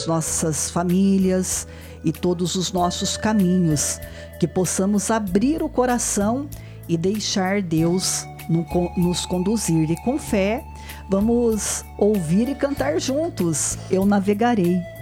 as nossas famílias e todos os nossos caminhos, que possamos abrir o coração e deixar Deus nos conduzir. E com fé, vamos ouvir e cantar juntos: Eu Navegarei.